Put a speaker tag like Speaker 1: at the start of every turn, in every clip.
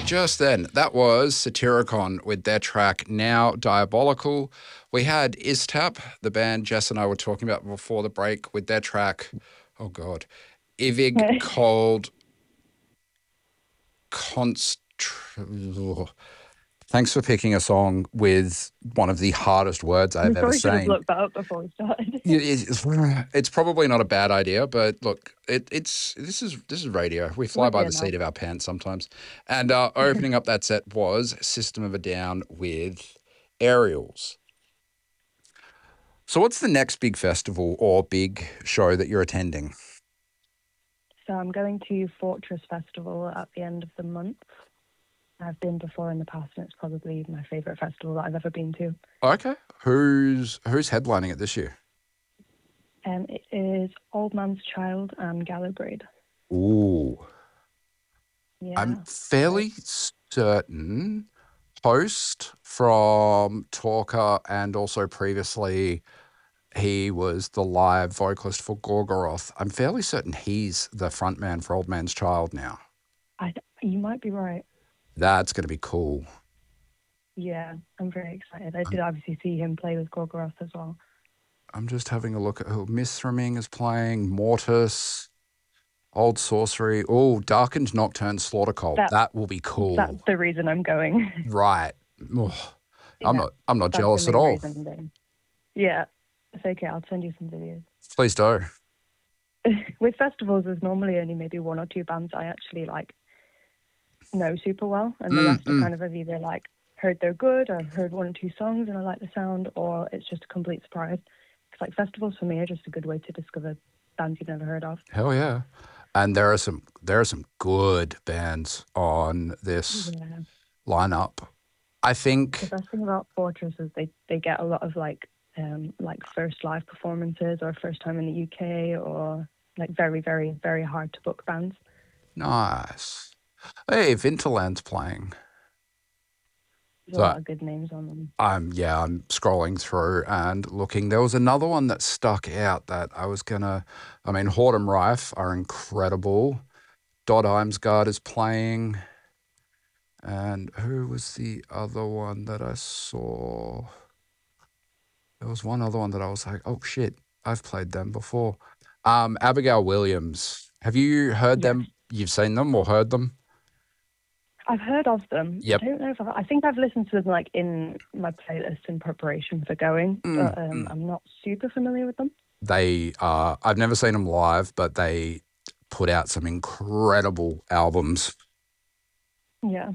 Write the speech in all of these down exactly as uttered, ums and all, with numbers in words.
Speaker 1: Just then, that was Satyricon with their track Now Diabolical. We had Istap, the band Jess and I were talking about before the break, with their track, oh God, Ivig called Const. Thanks for picking a song with one of the hardest words I've
Speaker 2: We
Speaker 1: ever
Speaker 2: probably should have
Speaker 1: seen.
Speaker 2: looked that up before we started.
Speaker 1: It's, it's probably not a bad idea, but look, it, it's this is this is radio. We fly
Speaker 2: Would
Speaker 1: by
Speaker 2: be
Speaker 1: the
Speaker 2: enough.
Speaker 1: seat of our pants sometimes. And uh, opening up that set was System of a Down with Aerials. So what's the next big festival or big show that you're attending?
Speaker 2: So I'm going to Fortress Festival at the end of the month. I've been before in the past, and it's probably my favourite festival that I've ever been to.
Speaker 1: Okay. Who's who's headlining it this year?
Speaker 2: Um, it is Old Man's Child and Gallowbraid.
Speaker 1: Ooh.
Speaker 2: Yeah.
Speaker 1: I'm fairly certain Host from Talker and also previously he was the live vocalist for Gorgoroth. I'm fairly certain he's the frontman for Old Man's Child now.
Speaker 2: I, you might be right.
Speaker 1: That's going to be cool.
Speaker 2: Yeah, I'm very excited. I did obviously see him play with Gorgoroth as well.
Speaker 1: I'm just having a look at who Mithraming is playing, Mortis, Old Sorcery. Oh, Darkened Nocturne Slaughter Cult. That, that will be cool.
Speaker 2: That's the reason I'm going.
Speaker 1: Right. Oh,
Speaker 2: yeah,
Speaker 1: I'm not I'm not jealous at all.
Speaker 2: Yeah. It's okay, I'll send you some videos.
Speaker 1: Please do.
Speaker 2: With festivals, there's normally only maybe one or two bands I actually like know super well, and the
Speaker 1: mm,
Speaker 2: rest
Speaker 1: mm.
Speaker 2: are kind of I've either like heard they're good, or I've heard one or two songs and I like the sound, or it's just a complete surprise. Because like festivals for me are just a good way to discover bands you've never heard of.
Speaker 1: Hell yeah. And there are some there are some good bands on this
Speaker 2: yeah.
Speaker 1: lineup. I think
Speaker 2: the best thing about Fortress is they, they get a lot of like um like first live performances or first time in the U K, or like very, very, very hard to book bands.
Speaker 1: Nice. Hey, Vinterland's playing.
Speaker 2: There's so, a lot of good names on them.
Speaker 1: Um, yeah, I'm scrolling through and looking. There was another one that stuck out that I was going to... I mean, Hordem Rife are incredible. Dodd Imsgard is playing. And who was the other one that I saw? There was one other one that I was like, oh, shit, I've played them before. Um, Abigail Williams. Have you heard yes. them? You've seen them or heard them?
Speaker 2: I've heard of them.
Speaker 1: Yep.
Speaker 2: I don't know if I, I think I've listened to them like in my playlist in preparation for going, mm, but um, mm. I'm not super familiar with them.
Speaker 1: They are, I've never seen them live, but they put out some incredible albums.
Speaker 2: Yeah.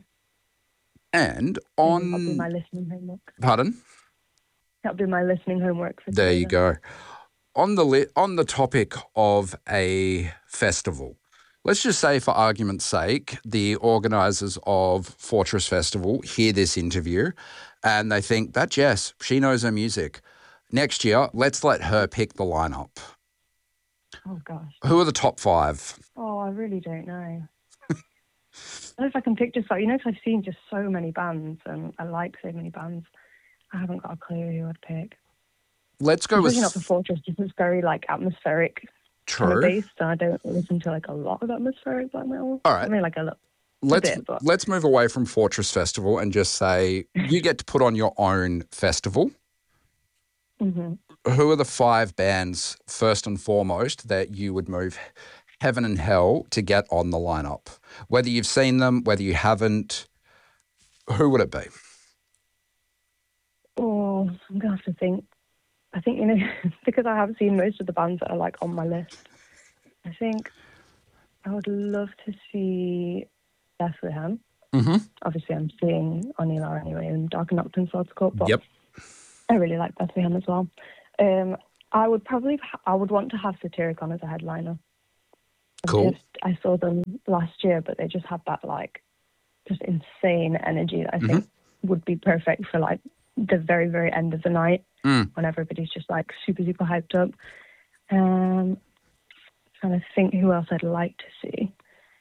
Speaker 1: And on...
Speaker 2: That'll be my listening homework.
Speaker 1: Pardon?
Speaker 2: That'll be my listening homework for
Speaker 1: There
Speaker 2: today,
Speaker 1: you go. On the li- on the topic of a festival, let's just say for argument's sake, the organisers of Fortress Festival hear this interview and they think, that Jess, she knows her music. Next year, let's let her pick the lineup.
Speaker 2: Oh, gosh.
Speaker 1: Who are the top five?
Speaker 2: Oh, I really don't know. I don't know if I can pick just like, you know, because I've seen just so many bands and I like so many bands. I haven't got a clue who I'd pick.
Speaker 1: Let's go
Speaker 2: Especially
Speaker 1: with...
Speaker 2: not for Fortress, just it's very like atmospheric.
Speaker 1: True.
Speaker 2: Kind of based, and I don't listen to like a lot of atmospheric black metal.
Speaker 1: All right.
Speaker 2: I mean, like a little.
Speaker 1: Let's
Speaker 2: bit, but...
Speaker 1: let's move away from Fortress Festival and just say you get to put on your own festival.
Speaker 2: Mm-hmm.
Speaker 1: Who are the five bands, first and foremost, that you would move heaven and hell to get on the lineup? Whether you've seen them, whether you haven't, who would it be?
Speaker 2: Oh, I'm going to have to think. I think, you know, because I have seen most of the bands that are like on my list, I think I would love to see Bethlehem.
Speaker 1: Mm-hmm.
Speaker 2: Obviously, I'm seeing Onilar anyway and Dark and Nocturne Swords Court, but
Speaker 1: yep.
Speaker 2: I really like Bethlehem as well. Um, I would probably, I would want to have Satyricon as a headliner.
Speaker 1: Cool.
Speaker 2: Just, I saw them last year, but they just had that like just insane energy that I
Speaker 1: mm-hmm.
Speaker 2: think would be perfect for like the very, very end of the night
Speaker 1: mm.
Speaker 2: when everybody's just like super, super hyped up. Um, trying to think who else I'd like to see.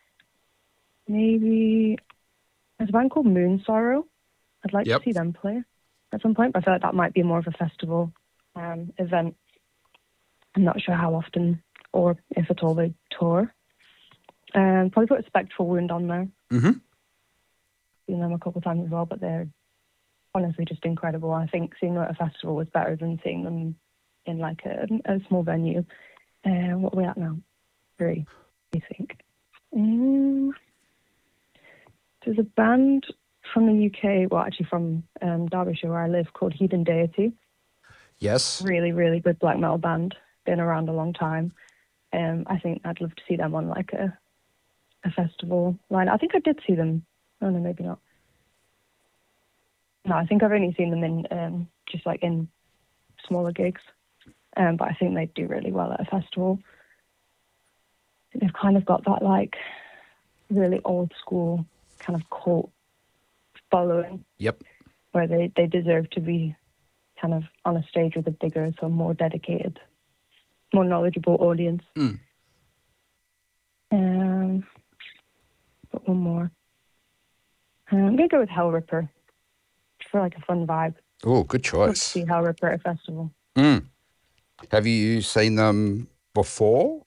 Speaker 2: Maybe there's a band called Moon Sorrow. I'd like
Speaker 1: yep.
Speaker 2: to see them play at some point. But I feel like that might be more of a festival um, event. I'm not sure how often or if at all they tour. Um, probably put a Spectral Wound on there.
Speaker 1: Mm-hmm.
Speaker 2: seen them a couple of times as well, but they're honestly just incredible. I think seeing them at a festival was better than seeing them in like a, a small venue. Uh, what are we at now? Three, I think. Mm, there's a band from the U K, well, actually from um, Derbyshire, where I live, called Heathen Deity.
Speaker 1: Yes.
Speaker 2: Really, really good black metal band. Been around a long time. Um, I think I'd love to see them on like a a festival line. I think I did see them. Oh no, maybe not. No, I think I've only seen them in um, just like in smaller gigs. Um, but I think they do really well at a festival. They've kind of got that like really old school kind of cult following.
Speaker 1: Yep.
Speaker 2: Where they, they deserve to be kind of on a stage with a bigger, so more dedicated, more knowledgeable audience.
Speaker 1: Mm.
Speaker 2: Um, but one more. Um, I'm going to go with Hell Ripper for like a fun vibe.
Speaker 1: Oh, good
Speaker 2: Love to
Speaker 1: choice.
Speaker 2: see Hell Ripper at a festival.
Speaker 1: Mm. Have you seen them before?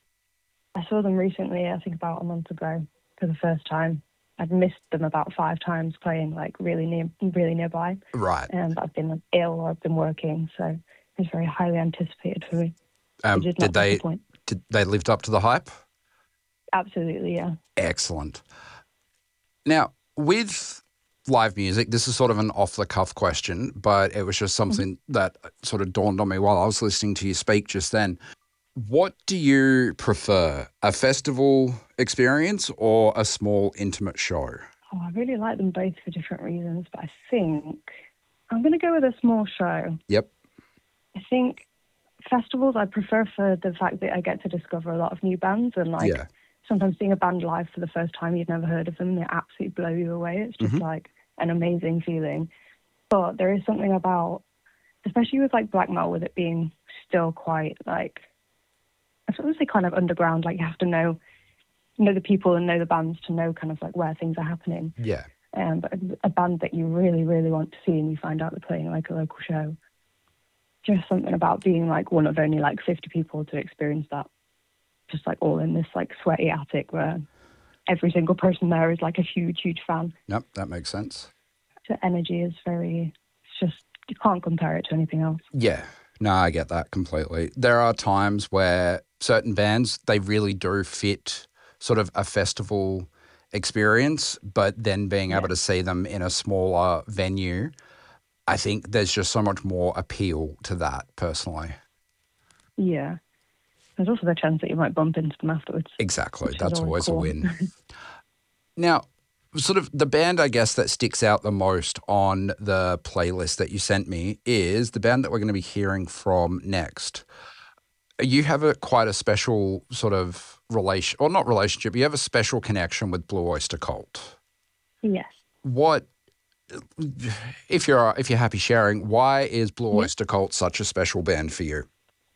Speaker 2: I saw them recently, I think about a month ago, for the first time. I'd missed them about five times playing like really near, really nearby.
Speaker 1: Right.
Speaker 2: And I've been like, ill or I've been working, so it was very highly anticipated for me.
Speaker 1: Um,
Speaker 2: It did
Speaker 1: did
Speaker 2: not
Speaker 1: they
Speaker 2: disappoint.
Speaker 1: did they lived up to the hype?
Speaker 2: Absolutely, yeah.
Speaker 1: Excellent. Now, with live music, this is sort of an off-the-cuff question, but it was just something mm-hmm. that sort of dawned on me while I was listening to you speak just then. What do you prefer, a festival experience or a small, intimate show?
Speaker 2: Oh, I really like them both for different reasons, but I think I'm going to go with a small show.
Speaker 1: Yep.
Speaker 2: I think festivals I prefer for the fact that I get to discover a lot of new bands and like
Speaker 1: yeah.
Speaker 2: sometimes seeing a band live for the first time, you've never heard of them, they absolutely blow you away. It's just mm-hmm. like an amazing feeling. But there is something about, especially with like black metal, with it being still quite like, I sort of say kind of underground, like you have to know know the people and know the bands to know kind of like where things are happening.
Speaker 1: Yeah.
Speaker 2: Um, but a, a band that you really, really want to see and you find out they're playing like a local show. Just something about being like one of only like fifty people to experience that. Just like all in this like sweaty attic where every single person there is like a huge, huge fan.
Speaker 1: Yep, that makes sense.
Speaker 2: The energy is very, it's just, you can't compare it to anything else.
Speaker 1: Yeah, no, I get that completely. There are times where certain bands, they really do fit sort of a festival experience, but then being yeah. able to see them in a smaller venue, I think there's just so much more appeal to that personally.
Speaker 2: Yeah. There's also the chance that you might bump into them afterwards.
Speaker 1: Exactly. That's always, always
Speaker 2: cool.
Speaker 1: a win. Now, sort of the band, I guess, that sticks out the most on the playlist that you sent me is the band that we're going to be hearing from next. You have a quite a special sort of relation, or not relationship, you have a special connection with Blue Oyster Cult.
Speaker 2: Yes.
Speaker 1: What, if you're if you're happy sharing, why is Blue yes. Oyster Cult such a special band for you?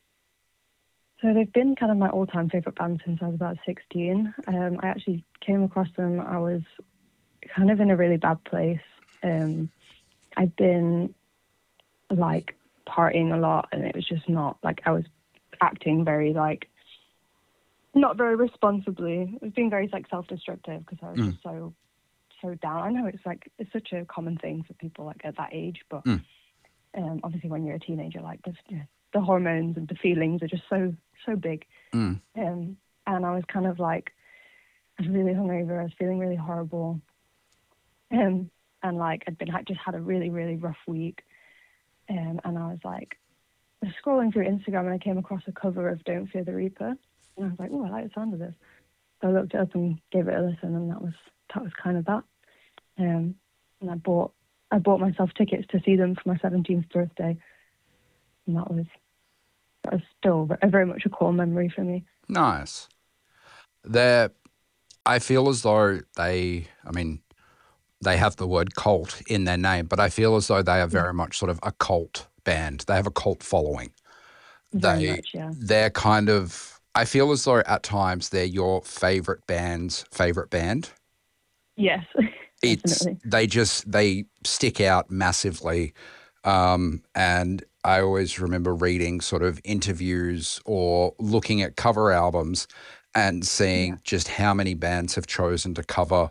Speaker 2: So they've been kind of my all-time favourite band since I was about sixteen. Um, I actually came across them. I was kind of in a really bad place. Um, I'd been like partying a lot, and it was just not like I was acting very like not very responsibly. I was being very like self-destructive because I was mm. just so so down. I know it's like it's such a common thing for people like at that age, but mm. um, obviously when you're a teenager, like this. Yeah, the hormones and the feelings are just so, so big. Mm. Um, and I was kind of like, I was really hungover. I was feeling really horrible. Um, and like, I'd been, I just had a really, really rough week. Um, and I was like, I was scrolling through Instagram and I came across a cover of Don't Fear the Reaper. And I was like, oh, I like the sound of this. So I looked it up and gave it a listen, and that was, that was kind of that. Um, and I bought, I bought myself tickets to see them for my seventeenth birthday. And that was, that was still a very much a core memory for me.
Speaker 1: Nice. They're, I feel as though they, I mean, they have the word cult in their name, but I feel as though they are very much sort of a cult band. They have a cult following.
Speaker 2: Very
Speaker 1: they,
Speaker 2: much, yeah.
Speaker 1: They're kind of, I feel as though at times they're your favourite band's favourite band.
Speaker 2: Yes,
Speaker 1: it's,
Speaker 2: definitely.
Speaker 1: They just, they stick out massively. Um, and I always remember reading sort of interviews or looking at cover albums and seeing yeah. just how many bands have chosen to cover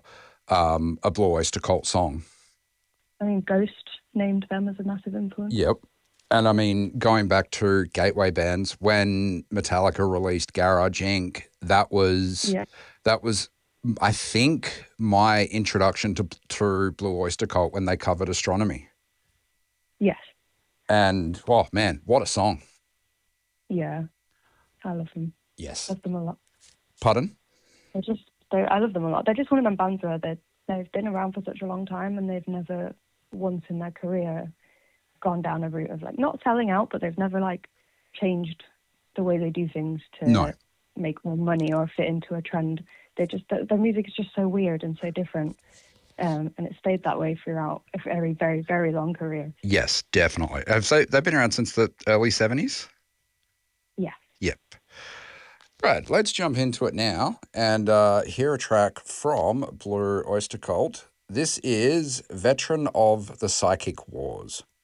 Speaker 1: um, a Blue Oyster Cult song.
Speaker 2: I mean, Ghost named them as a massive influence.
Speaker 1: Yep. And I mean, going back to gateway bands, when Metallica released Garage Incorporated, that was
Speaker 2: Yeah.
Speaker 1: that was, I think, my introduction to to Blue Oyster Cult when they covered Astronomy.
Speaker 2: Yes.
Speaker 1: And oh man, what a song!
Speaker 2: Yeah. I love them.
Speaker 1: Yes.
Speaker 2: Love them a lot.
Speaker 1: Pardon?
Speaker 2: They're just, they're, I love them a lot. They're just one of them bands where they they've been around for such a long time and they've never once in their career gone down a route of like not selling out, but they've never like changed the way they do things to
Speaker 1: No.
Speaker 2: make more money or fit into a trend. They just their, their music is just so weird and so different, um, and it stayed that way throughout a very, very, very long career.
Speaker 1: Yes, definitely. Have they, they've been around since the early seventies?
Speaker 2: Yeah.
Speaker 1: Yep. Right, let's jump into it now and uh, hear a track from Blue Oyster Cult. This is Veteran of the Psychic Wars.